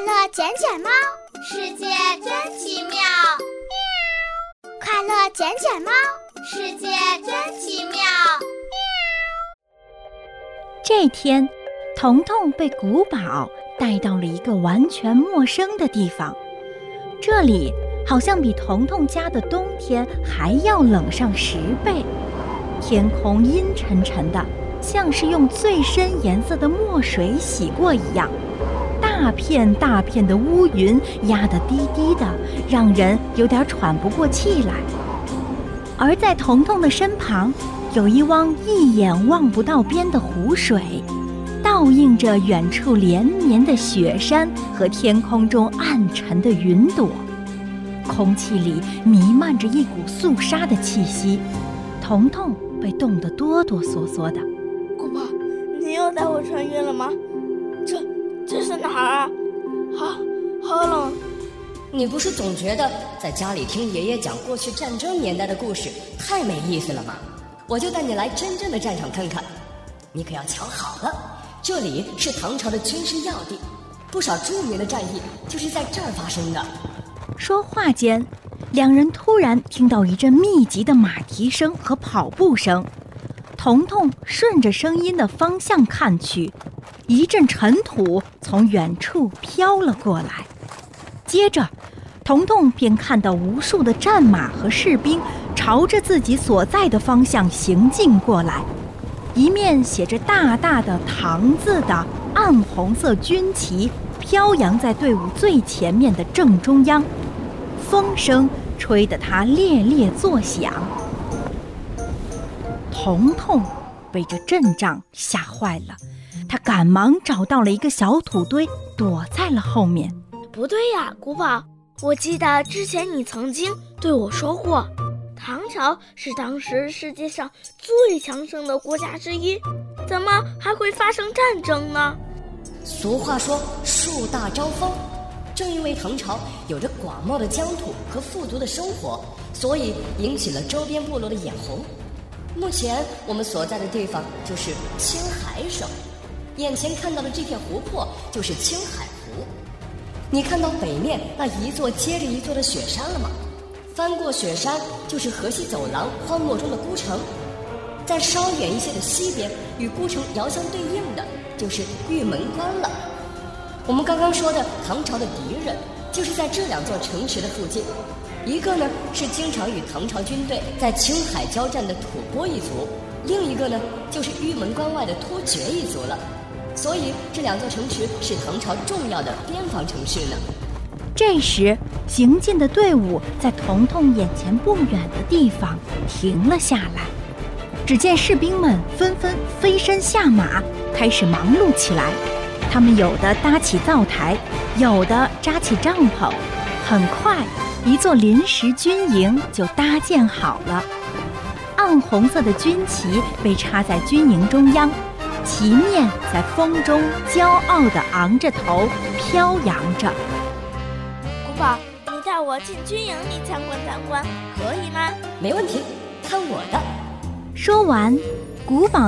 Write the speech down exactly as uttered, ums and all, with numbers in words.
乐捡捡猫， 世界真奇妙。 快乐捡捡猫， 世界真奇妙。 这天，彤彤被古堡带到了一个完全陌生的地方，这里好像比彤彤家的冬天还要冷上十倍，天空阴沉沉的，像是用最深颜色的墨水洗过一样，大片大片的乌云压得低低的，让人有点喘不过气来。而在彤彤的身旁，有一汪一眼望不到边的湖水，倒映着远处连绵的雪山和天空中暗沉的云朵，空气里弥漫着一股肃杀的气息，彤彤被冻得哆哆嗦嗦的。 姑婆，你又带我穿越了吗？这这是哪儿啊？好好冷。 你不是总觉得在家里听爷爷讲过去战争年代的故事太没意思了吗？我就带你来真正的战场看看。你可要瞧好了，这里是唐朝的军事要地，不少著名的战役就是在这儿发生的。 说话间，两人突然听到一阵密集的马蹄声和跑步声。彤彤顺着声音的方向看去，一阵尘土从远处飘了过来，接着彤彤便看到无数的战马和士兵朝着自己所在的方向行进过来，一面写着大大的唐字的暗红色军旗飘扬在队伍最前面的正中央，风声吹得它猎猎作响。彤彤被这阵仗吓坏了，他赶忙找到了一个小土堆，躲在了后面。 不对呀，古堡，我记得之前你曾经对我说过，唐朝是当时世界上最强盛的国家之一，怎么还会发生战争呢？ 俗话说树大招风，正因为唐朝有着广袤的疆土和富足的生活，所以引起了周边部落的眼红。目前我们所在的地方就是青海省，眼前看到的这片湖泊就是青海湖。你看到北面那一座接着一座的雪山了吗？翻过雪山就是河西走廊荒漠中的孤城，在稍远一些的西边，与孤城遥相对应的就是玉门关了。我们刚刚说的唐朝的敌人就是在这两座城池的附近，一个呢是经常与唐朝军队在青海交战的吐蕃一族，另一个呢就是玉门关外的突厥一族了。所以这两座城池是唐朝重要的边防城市呢。 这时行进的队伍在彤彤眼前不远的地方停了下来，只见士兵们纷纷飞身下马，开始忙碌起来。他们有的搭起灶台，有的扎起帐篷，很快一座临时军营就搭建好了。暗红色的军旗被插在军营中央，旗面在风中骄傲地昂着头飘扬着。 古堡，你带我进军营里参观参观，可以吗？ 没问题，看我的。 说完，古堡